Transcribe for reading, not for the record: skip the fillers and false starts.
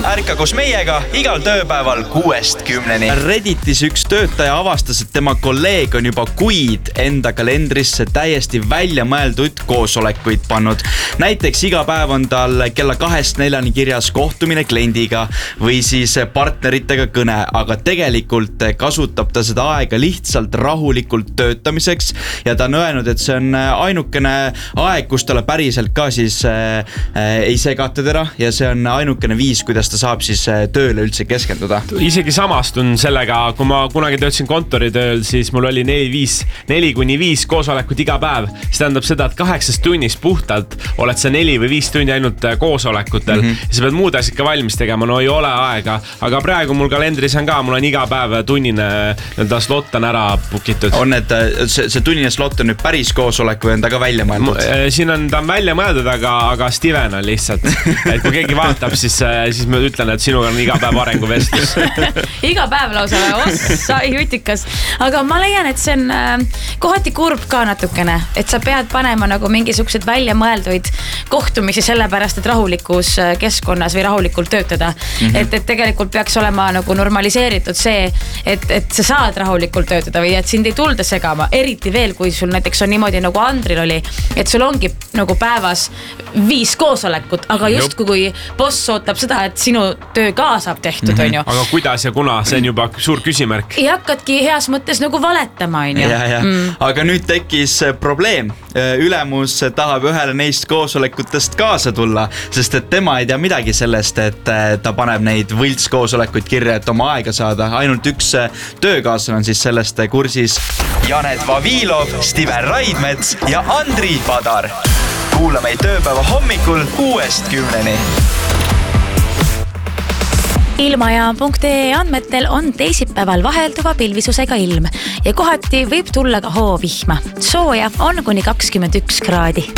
ärka koos meiega igal tööpäeval 6-10. Redditis üks töötaja avastas, et tema kolleeg on juba kuid enda kalendrisse täiesti välja mõeldud koosolekuid pannud. Näiteks iga päev on tal kella 2-4 kirjas kohtumine kliendiga või siis partneritega kõne, aga tegelikult kasutab ta seda aega lihtsalt rahulikult töötamiseks ja ta on öelnud, et see on ainukene aeg, kus talle päriselt ka siis ei segata teda ja see on ainukene viis, kuidas ta saab siis tööle üldse keskenduda. Isegi samastun sellega, kui ma kunagi töötasin kontoritööl, siis mul oli 4-5 koosolekut iga päev. See tähendab seda, et 8 tunnis puhtalt oled sa 4 või 5 tundi ainult koosolekutel. Ja sa pead muud asjad ka valmis tegema, no ei ole aega. Aga praegu mul kalendris on ka, mul on iga päev tunnine slot on ära bukitud. On, et see tunnine slot on nüüd päris koosolek või on ta ka välja mõeldud? Siin on ta välja mõeldud, aga Steven on lihtsalt. Et kui keegi vaatab, siis ma ütlen, et sinuga on iga päev arenguvestlus. Iga päev lausa ossa jutikas. Aga ma leian, et see on kohati kurb ka natukene, et sa pead panema nagu mingisugused välja mõelduid kohtumisi sellepärast, et rahulikus keskkonnas või rahulikult töötada. Et tegelikult peaks olema nagu normaliseeritud see, et sa saad rahulikult töötada või et sind ei tulda segama. Eriti veel, kui sul näiteks on niimoodi nagu Andril oli, et sul ongi nagu päevas 5 koosolekut, aga just kui boss ootab seda, et sinu töö ka saab tehtud, on ju. Aga kuidas ja kuna, see on juba suur küsimärk. Ja hakkadki heas mõttes nagu valetama, on ju. Aga nüüd tekkis probleem. Ülemus tahab ühele neist koosolekutest kaasa tulla, sest et tema ei tea midagi sellest, et ta paneb neid võltskoosolekuid kirja, et oma aega saada. Ainult üks töökaaslane on siis sellest kursis. Janet Vavilov, Steven Raidmets ja Andri Padar. Kuula meid tööpäeva hommikul 6-10. Ilmajaam.ee andmetel on teisipäeval vahelduva pilvisusega ilm ja kohati võib tulla ka hoovihma. Sooja on kuni 21 kraadi.